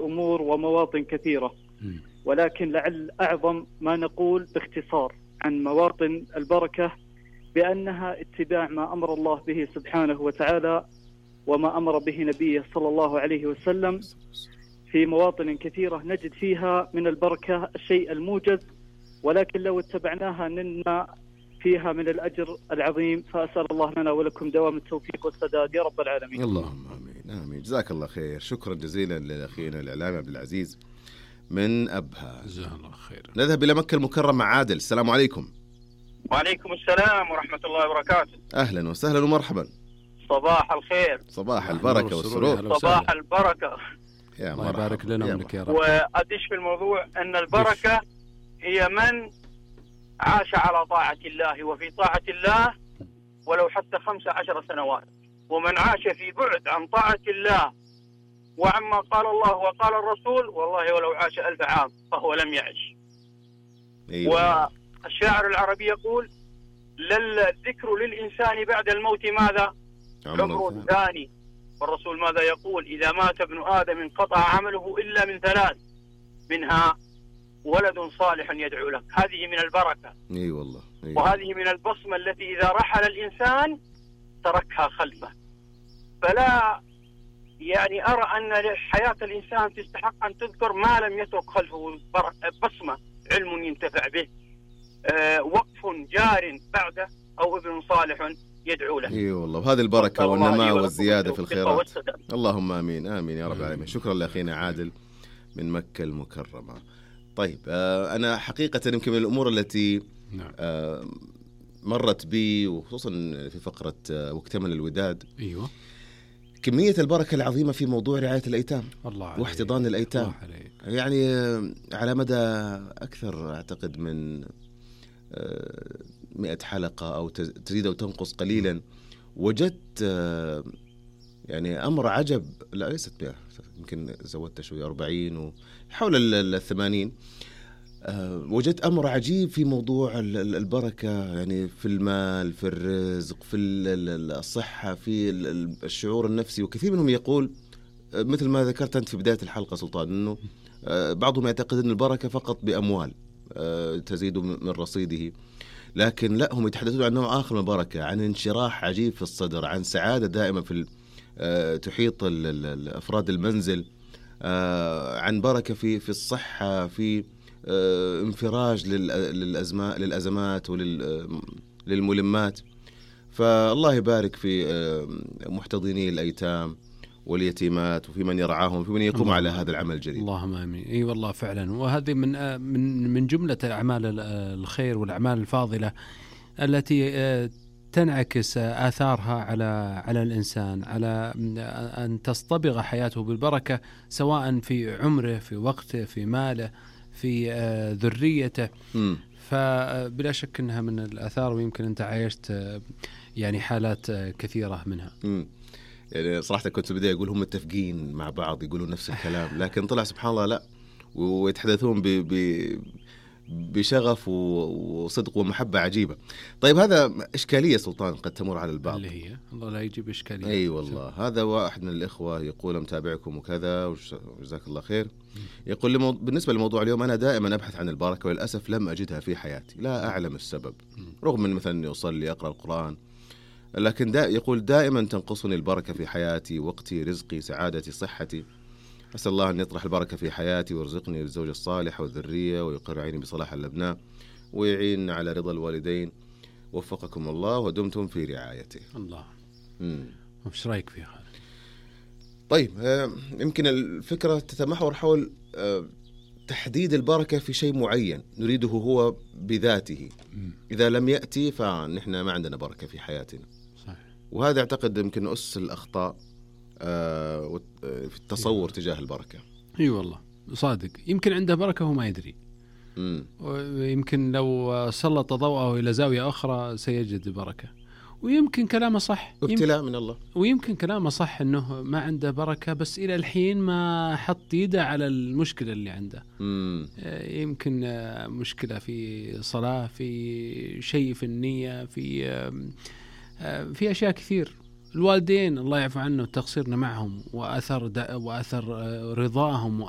أمور ومواطن كثيرة، ولكن لعل أعظم ما نقول باختصار عن مواطن البركة بأنها اتباع ما أمر الله به سبحانه وتعالى وما أمر به نبيه صلى الله عليه وسلم. في مواطن كثيرة نجد فيها من البركة الشيء الموجز، ولكن لو اتبعناها نلنا فيها من الأجر العظيم. فأسأل الله لنا ولكم دوام التوفيق والسداد يا رب العالمين. اللهم آمين آمين. جزاك الله خير. شكرا جزيلا لأخينا الإعلامي عبد العزيز من أبها. جزاه الله خير. نذهب إلى مكة المكرمة. عادل، السلام عليكم. وعليكم السلام ورحمة الله وبركاته. أهلا وسهلا ومرحبا. صباح الخير. صباح البركة والسرور. صباح البركة. يا الله يبارك لنا ومنك يا رب. وأدش في الموضوع أن البركة هي من عاش على طاعة الله وفي طاعة الله ولو حتى 15 سنوات، ومن عاش في بعد عن طاعة الله وعما قال الله وقال الرسول والله ولو عاش 1000 عام فهو لم يعش. والشاعر العربي يقول للذكر للإنسان بعد الموت ماذا؟ عمره ثاني. والرسول ماذا يقول؟ إذا مات ابن آدم انقطع عمله إلا من 3، منها ولد صالح يدعو لك. هذه من البركة. اي والله. وهذه من البصمة التي إذا رحل الإنسان تركها خلفه. فلا يعني أرى أن حياة الإنسان تستحق أن تذكر ما لم يترك خلفه بصمة، علم ينتفع به، وقف جار بعده، أو ابن صالح يدعو له. اي والله. وهذه البركة والنماء والزيادة في الخيرات. اللهم آمين آمين يا رب العالمين. شكرا لأخينا عادل من مكة المكرمة. طيب أنا حقيقة يمكن من الأمور التي مرت بي وخصوصا في فقرة واكتمل الوداد، أيوة، كمية البركة العظيمة في موضوع رعاية الأيتام واحتضان الأيتام. يعني على مدى أكثر أعتقد من 100 حلقة أو تزيد أو تنقص قليلا، وجدت يعني أمر عجب. لا ليست 100، يمكن زودت شوية 40 وحول 80. وجدت أمر عجيب في موضوع البركة، يعني في المال، في الرزق، في الصحة، في الشعور النفسي. وكثير منهم يقول مثل ما ذكرت أنت في بداية الحلقة سلطان، أنه بعضهم يعتقد أن البركة فقط بأموال تزيد من رصيده، لكن لا، هم يتحدثون عن نوع آخر من البركة، عن انشراح عجيب في الصدر، عن سعادة دائما في تحيط أفراد المنزل، عن بركة في الصحة، في انفراج للأزمات وللملمات. فالله يبارك في محتضني الأيتام واليتيمات، وفي من يرعاهم، وفي من يقوم على هذا العمل الجليل. اللهم آمين. اي والله فعلا. وهذه من جملة أعمال الخير والأعمال الفاضلة التي تنعكس آثارها على الإنسان، على أن تصطبغ حياته بالبركة، سواء في عمره، في وقته، في ماله، في ذريته. فبلا شك أنها من الآثار، ويمكن أنت عايشت يعني حالات كثيرة منها. يعني صراحة كنت بدي أقول هم متفقين مع بعض يقولون نفس الكلام، لكن طلع سبحان الله لا، ويتحدثون بشغف وصدق ومحبة عجيبة. طيب هذا إشكالية سلطان قد تمر على البعض، اللي هي الله لا يجيب إشكالية. أي والله. هذا واحد من الإخوة يقول متابعكم وكذا وجزاك الله خير، يقول بالنسبة لموضوع اليوم أنا دائما أبحث عن البركة، وللأسف لم أجدها في حياتي، لا أعلم السبب، رغم من مثلا يصلي أقرأ القرآن، لكن يقول دائما تنقصني البركة في حياتي، وقتي، رزقي، سعادتي، صحتي. أسأل الله أن يطرح البركة في حياتي ويرزقني بالزوجة الصالحة والذرية، ويقر عيني بصلاح الأبناء، ويعين على رضا الوالدين. وفقكم الله ودمتم في رعايته. الله. وش رأيك في هذا؟ طيب يمكن الفكرة تتمحور حول تحديد البركة في شيء معين نريده هو بذاته. إذا لم يأتي فنحن ما عندنا بركة في حياتنا. صحيح. وهذا أعتقد يمكن أس الأخطاء في التصور تجاه البركة. اي والله صادق. يمكن عنده بركة وما يدري. ويمكن لو سلط ضوءه إلى زاوية أخرى سيجد بركة. ويمكن كلامه صح، ابتلاء من الله. ويمكن كلامه صح أنه ما عنده بركة، بس إلى الحين ما حط يده على المشكلة اللي عنده. يمكن مشكلة في صلاة، في شيء في النية، في أشياء كثير. الوالدين الله يعفو عنه تقصيرنا معهم، وأثر رضاهم